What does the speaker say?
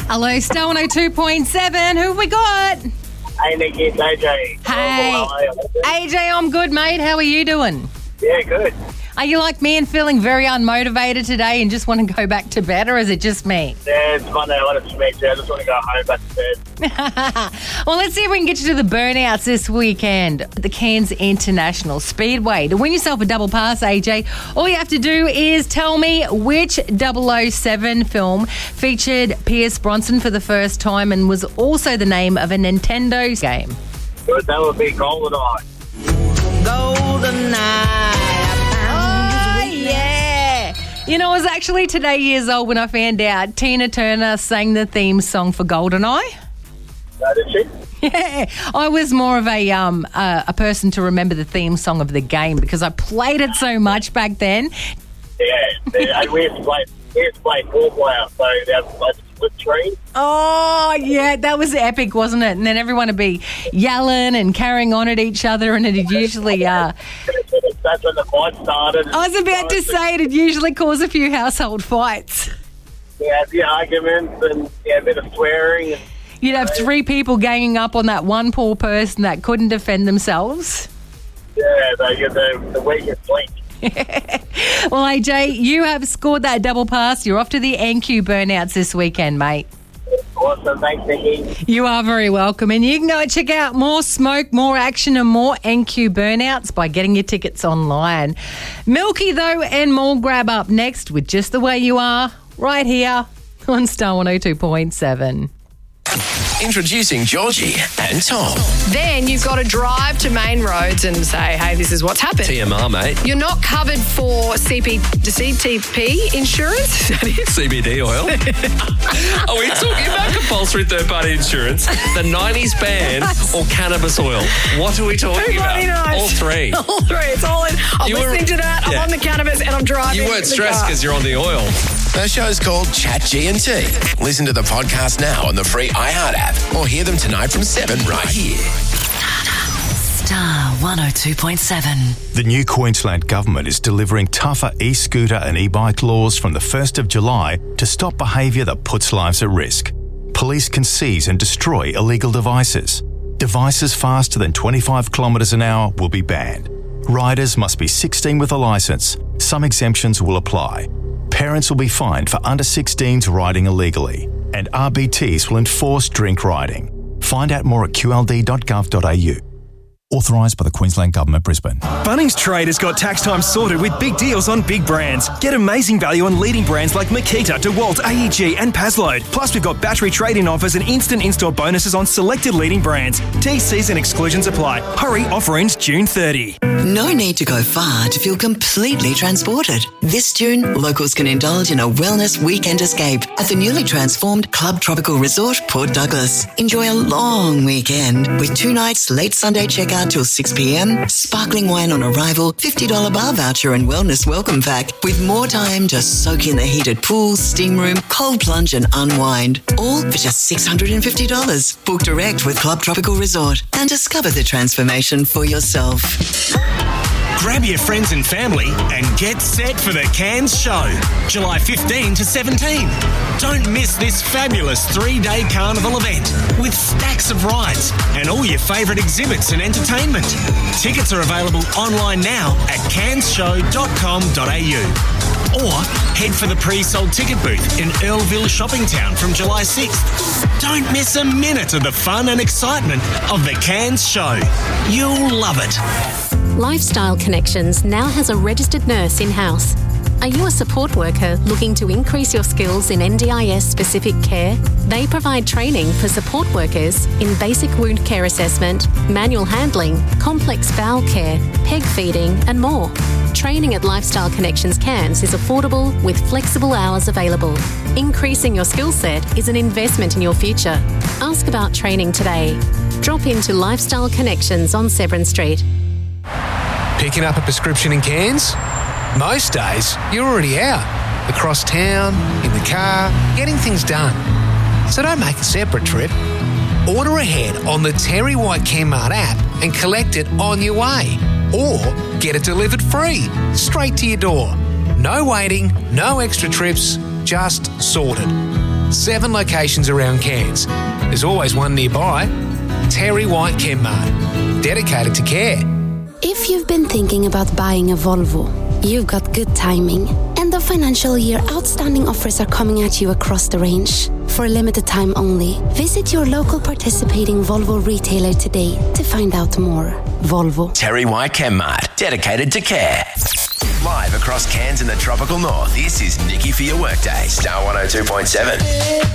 Hello, Star 102.7. Who have we got? Hey, Nicky, it's AJ. Hey. AJ, I'm good, mate. How are you doing? Yeah, good. Are you like me and feeling very unmotivated today and just want to go back to bed, or is it just me? Yeah, it's Monday. I want to smash you. I just want to go home, back to bed. Well, let's see if we can get you to the burnouts this weekend. The Cairns International Speedway. To win yourself a double pass, AJ, all you have to do is tell me which 007 film featured Pierce Brosnan for the first time and was also the name of a Nintendo game. But that would be GoldenEye. GoldenEye. Yeah. You know, I was actually today years old when I found out Tina Turner sang the theme song for GoldenEye. Did she? Yeah. I was more of a person to remember the theme song of the game because I played it so much back then. Yeah. We used to play four-player, so there was like split screen. Oh, yeah, that was epic, wasn't it? And then everyone would be yelling and carrying on at each other, and it'd usually... That's when the fight started. I was about to say it'd usually cause a few household fights. Yeah, the arguments and a bit of swearing. And, you'd have three people ganging up on that one poor person that couldn't defend themselves. Yeah, they get the weakest link. Well, AJ, you have scored that double pass. You're off to the NQ burnouts this weekend, mate. Awesome. Thanks, Nikki. You are very welcome. And you can go check out more smoke, more action and more NQ burnouts by getting your tickets online. Milky, though, and more grab up next with Just the Way You Are right here on Star 102.7. Introducing Georgie and Tom. Then you've got to drive to Main Roads and say, hey, this is what's happened. TMR, mate. You're not covered for CTP insurance? Is that it? CBD oil. Are we talking about compulsory third-party insurance, the 90s ban, or cannabis oil? What are we talking about? Knows. All three. All three. It's all in. I'm listening to that. Yeah. I'm on the cannabis and I'm driving. You weren't stressed because you're on the oil. The show's called Chat G&T. Listen to the podcast now on the free iHeart app or hear them tonight from 7 right here. Star 102.7. The new Queensland government is delivering tougher e-scooter and e-bike laws from the 1st of July to stop behaviour that puts lives at risk. Police can seize and destroy illegal devices. Devices faster than 25 kilometres an hour will be banned. Riders must be 16 with a licence. Some exemptions will apply. Parents will be fined for under 16s riding illegally, and RBTs will enforce drink riding. Find out more at qld.gov.au. Authorised by the Queensland Government, Brisbane. Bunnings Trade has got tax time sorted with big deals on big brands. Get amazing value on leading brands like Makita, DeWalt, AEG and Pazload. Plus, we've got battery trade-in offers and instant in-store bonuses on selected leading brands. TCs and exclusions apply. Hurry, offer ends June 30. No need to go far to feel completely transported. This June, locals can indulge in a wellness weekend escape at the newly transformed Club Tropical Resort, Port Douglas. Enjoy a long weekend with 2 nights late Sunday checkout till 6 p.m, sparkling wine on arrival, $50 bar voucher and wellness welcome pack with more time to soak in the heated pool, steam room, cold plunge and unwind. All for just $650. Book direct with Club Tropical Resort and discover the transformation for yourself. Grab your friends and family and get set for the Cairns Show, July 15 to 17. Don't miss this fabulous 3-day carnival event with stacks of rides and all your favourite exhibits and entertainment. Tickets are available online now at cairnsshow.com.au or head for the pre-sold ticket booth in Earlville Shopping Town from July 6th. Don't miss a minute of the fun and excitement of the Cairns Show. You'll love it. Lifestyle Connections now has a registered nurse in-house. Are you a support worker looking to increase your skills in NDIS-specific care? They provide training for support workers in basic wound care assessment, manual handling, complex bowel care, peg feeding and more. Training at Lifestyle Connections Cairns is affordable with flexible hours available. Increasing your skill set is an investment in your future. Ask about training today. Drop into Lifestyle Connections on Severn Street. Picking up a prescription in Cairns? Most days, you're already out. Across town, in the car, getting things done. So don't make a separate trip. Order ahead on the Terry White Kmart app and collect it on your way. Or get it delivered free, straight to your door. No waiting, no extra trips, just sorted. 7 locations around Cairns. There's always one nearby. Terry White Chem-Mart, dedicated to care. If you've been thinking about buying a Volvo, you've got good timing. End of financial year outstanding offers are coming at you across the range. For a limited time only, visit your local participating Volvo retailer today to find out more. Volvo. Terry White Chem-Mart, dedicated to care. Live across Cairns and the tropical north, this is Nikki for your workday, Star 102.7.